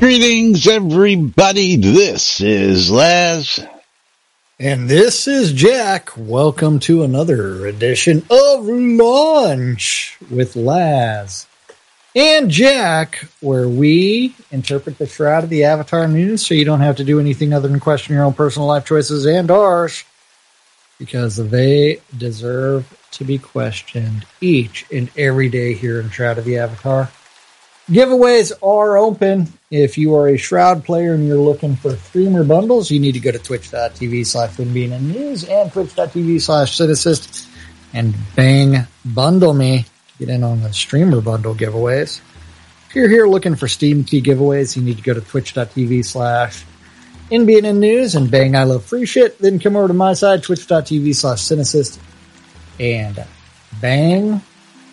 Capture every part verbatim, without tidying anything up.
Greetings, everybody. This is Laz. And this is Jack. Welcome to another edition of Lunch with Laz and Jack, where we interpret the Shroud of the Avatar news so you don't have to do anything other than question your own personal life choices and ours, because they deserve to be questioned each and every day here in Shroud of the Avatar. Giveaways are open. If you are a Shroud player and you're looking for streamer bundles, you need to go to twitch.tv slash Winbean News and twitch.tv slash Citysist and bang bundle me to get in on the streamer bundle giveaways. If you're here looking for Steam key giveaways, you need to go to twitch.tv slash Winbean News and bang I love free shit. Then come over to my side, twitch.tv slash Citysist and bang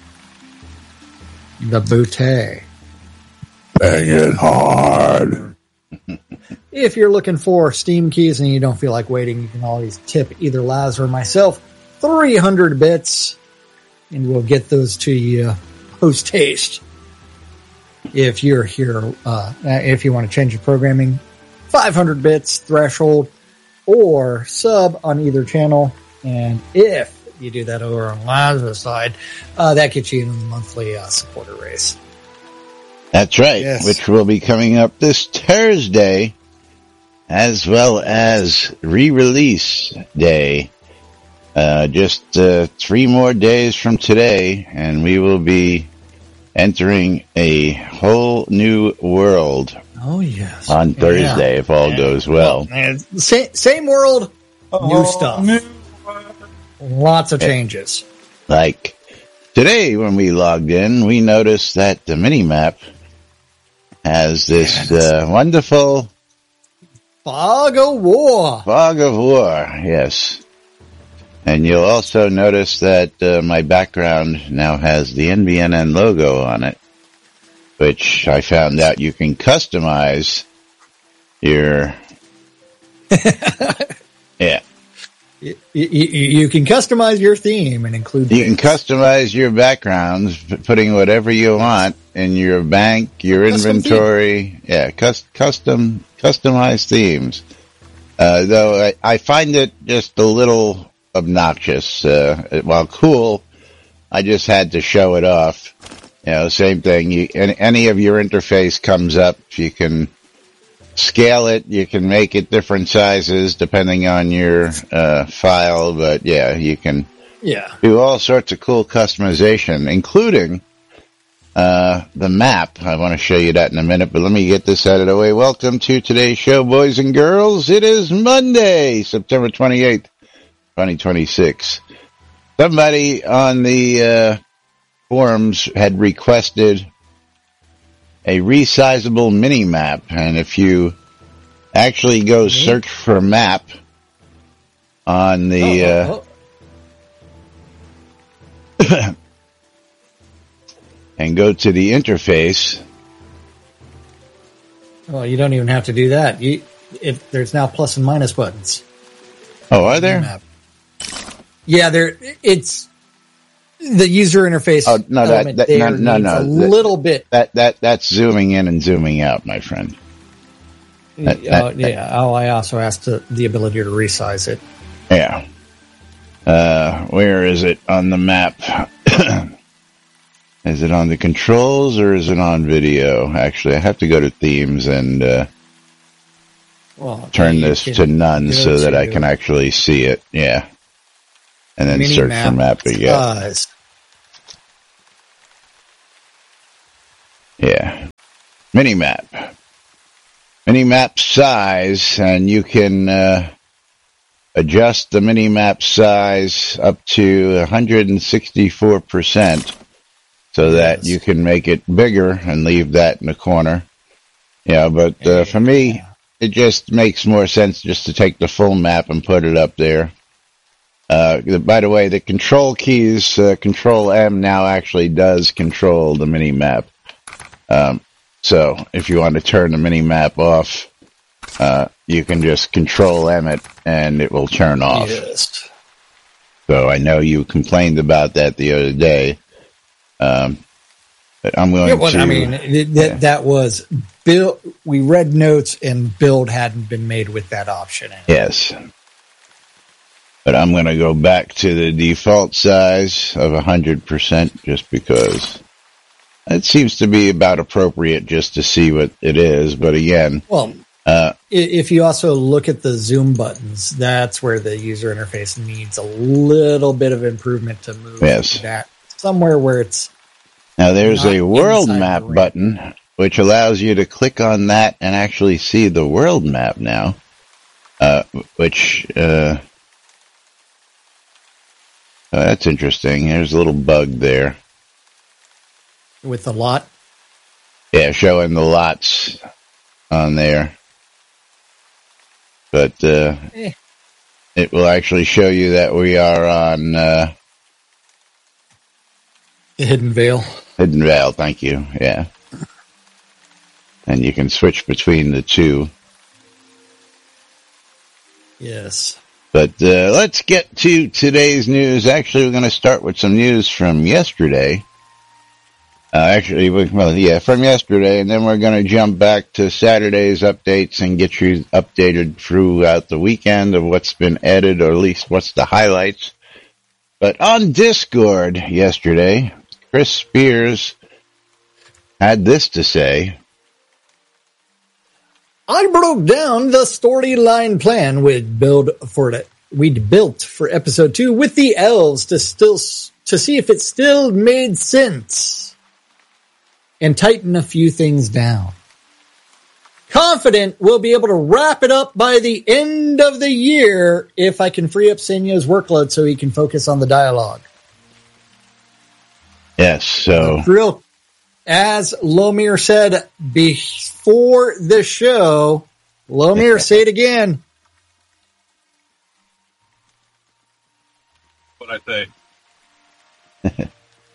the booty. Bang it hard. If you're looking for Steam keys and you don't feel like waiting, you can always tip either Laz or myself three hundred bits, and we'll get those to you post haste. If you're here, uh, if you want to change your programming, five hundred bits threshold or sub on either channel. And if you do that over on Laz's side, uh, that gets you in the monthly uh, supporter race. That's right, yes. Which will be coming up this Thursday, as well as re-release day. Uh, just uh, three more days from today, and we will be entering a whole new world. Oh, yes. On Thursday, yeah. if all yeah. goes well. well same, same world, oh, new stuff. New Lots of changes. Like today, when we logged in, we noticed that the mini-map has this uh, wonderful Fog of War. Fog of War, yes. And you'll also notice that uh, my background now has the N B N N logo on it, which I found out you can customize your... yeah. You, you, you can customize your theme and include... You things. can customize your backgrounds, putting whatever you want in your bank, your custom inventory. Theme. Yeah, cus- custom, customized themes. Uh, though I, I find it just a little obnoxious. Uh, while cool, I just had to show it off. You know, same thing. You, any, any of your interface comes up, you can scale it, you can make it different sizes depending on your uh, file, but yeah, you can yeah. do all sorts of cool customization, including uh, the map. I want to show you that in a minute, but let me get this out of the way. Welcome to today's show, boys and girls. It is Monday, September twenty-eighth, twenty twenty-six. Somebody on the uh, forums had requested a resizable mini map, and if you actually go mm-hmm. search for map on the oh, oh, oh. Uh, and go to the interface. Well, you don't even have to do that. You, if there's now plus and minus buttons. Oh, are there? Map. Yeah, there. It's the user interface. Oh no, that, that no, no, no, a little bit. That that that's zooming in and zooming out, my friend. That, that, oh, yeah. Oh, I also asked the, the ability to resize it. Yeah. Uh, where is it on the map? Is it on the controls or is it on video? Actually, I have to go to themes and uh, well, turn this to none so that I can actually see it. Yeah. And then search for map again. Size. Yeah. Minimap. Minimap size, and you can uh, adjust the minimap size up to one hundred sixty-four percent so that yes. you can make it bigger and leave that in the corner. Yeah, but uh, for me, it just makes more sense just to take the full map and put it up there. Uh, by the way, the control keys, uh, Control M now actually does control the mini map. Um, so if you want to turn the mini map off, uh, you can just Control M it and it will turn off. Yes. So I know you complained about that the other day. Um, but I'm going yeah, well, to. I mean, th- th- yeah. that was build, we read notes and build hadn't been made with that option in. Yes. But I'm going to go back to the default size of one hundred percent just because it seems to be about appropriate just to see what it is. But again, well, uh, if you also look at the zoom buttons, that's where the user interface needs a little bit of improvement to move yes. that somewhere where it's. Now there's a world map button, which allows you to click on that and actually see the world map now, uh, which, uh, oh, that's interesting. There's a little bug there. With the lot? Yeah, showing the lots on there. But uh, eh. it will actually show you that we are on... Uh, Hidden Vale. Hidden Vale, thank you, yeah. And you can switch between the two. Yes. But uh, let's get to today's news. Actually, we're going to start with some news from yesterday. Uh, actually, well, yeah, from yesterday, and then we're going to jump back to Saturday's updates and get you updated throughout the weekend of what's been added, or at least what's the highlights. But on Discord yesterday, Chris Spears had this to say. I broke down the storyline plan we'd build for it. We'd built for episode two with the elves to still to see if it still made sense, and tighten a few things down. Confident we'll be able to wrap it up by the end of the year if I can free up Senya's workload so he can focus on the dialogue. Yes, so real. As Lomir said before the show, Lomir, say it again. What'd I say?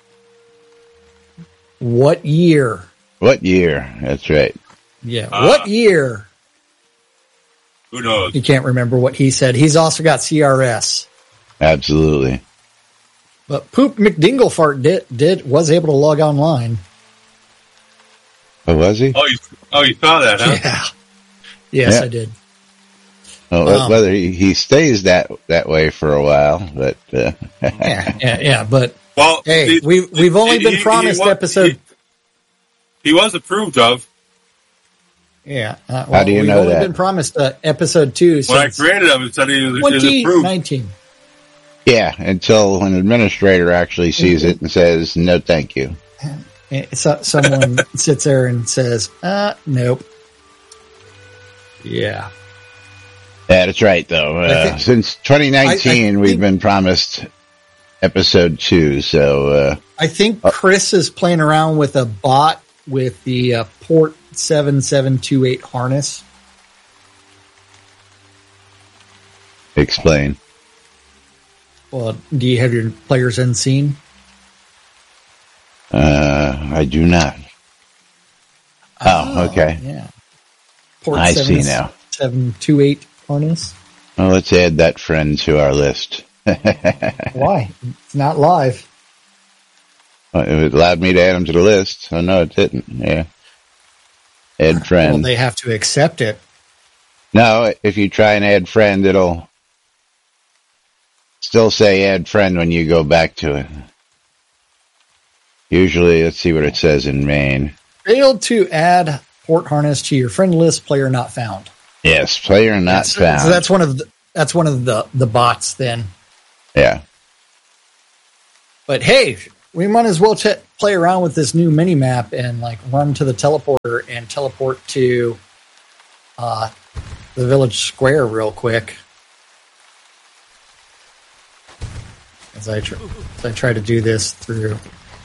What year? What year? That's right. Yeah. Uh, what year? Who knows? He can't remember what he said. He's also got C R S. Absolutely. But Poop McDinglefart did, did was able to log online. Oh, was he? Oh, you, oh, you saw that, huh? Yeah. Yes, yeah. I did. Well, um, whether he, he stays that that way for a while, but uh, yeah, yeah, yeah. But well, hey, he, we we've only he, been he, promised he was, episode. He, he was approved of. Yeah. Uh, well, How do you we've know only that? Been promised uh, episode two. When I created him, it said he was twenty approved. nineteen. Yeah, until an administrator actually sees it and says, "No, thank you." So, someone sits there and says, uh, nope. Yeah. Yeah, that's right, though. Uh, think, Since twenty nineteen, I, I think, we've been promised episode two, so... Uh, I think Chris uh, is playing around with a bot with the uh, port seven seven two eight harness. Explain. Well, do you have your players unseen? Uh, I do not. Oh, oh okay. Yeah. Port I seven, see now. seven two eight harness. Well, let's add that friend to our list. Why? It's not live. Well, it allowed me to add him to the list. Oh, no, it didn't. Yeah. Add friend. Well, they have to accept it. No, if you try and add friend, it'll still say add friend when you go back to it. Usually, let's see what it says in main. Failed to add port harness to your friend list. Player not found. Yes, player not that's, found. So that's one of the, that's one of the, the bots then. Yeah. But hey, we might as well t- play around with this new mini map and like run to the teleporter and teleport to uh, the village square real quick. As I tr- as I try to do this through.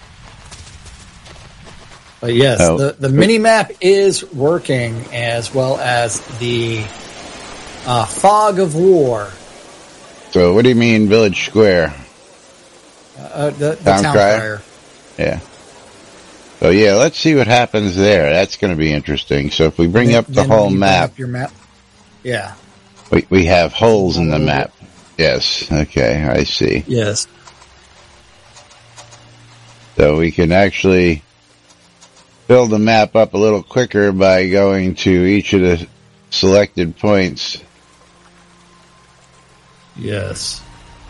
But yes, oh. the, the mini-map is working, as well as the uh, Fog of War. So what do you mean Village Square? Uh, the the town, town crier? crier. Yeah. So yeah, let's see what happens there. That's going to be interesting. So if we bring then, up the whole map. Up your map. Yeah. We, we have holes in the map. Yes. Okay, I see. Yes. So we can actually... fill the map up a little quicker by going to each of the selected points. Yes.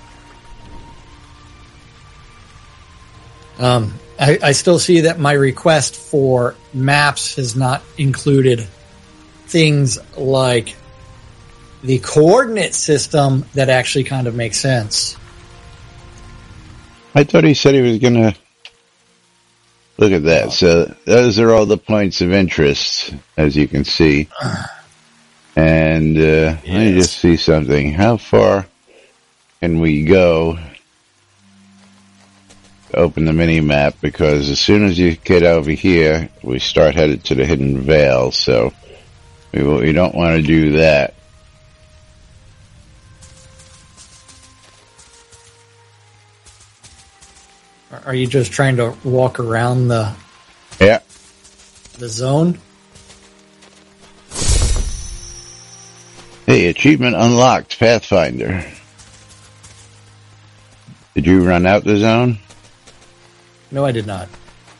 Um, I, I still see that my request for maps has not included things like the coordinate system that actually kind of makes sense. I thought he said he was going to look at that. So those are all the points of interest, as you can see. And uh, yes. Let me just see something. How far can we go to open the mini map? Because as soon as you get over here, we start headed to the Hidden Vale. So we, we don't want to do that. Are you just trying to walk around the yeah the zone? Hey, achievement unlocked, Pathfinder. Did you run out the zone? No, I did not.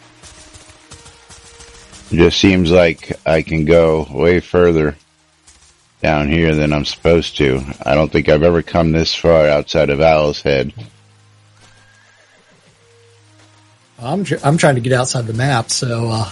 It just seems like I can go way further down here than I'm supposed to. I don't think I've ever come this far outside of Owl's Head. I'm tr- I'm trying to get outside the map, so. Uh...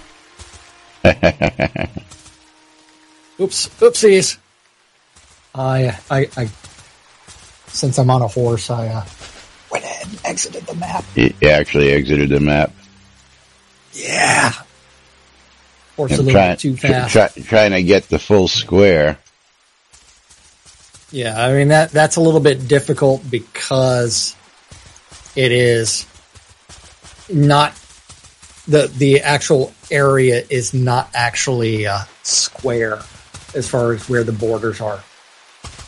Oops! Oopsies! I, I I since I'm on a horse, I uh, went ahead and exited the map. You actually exited the map. Yeah. Horse I'm a little trying, bit too fast. Try, trying to get the full square. Yeah, I mean that that's a little bit difficult because it is not the the actual area is not actually uh, square as far as where the borders are.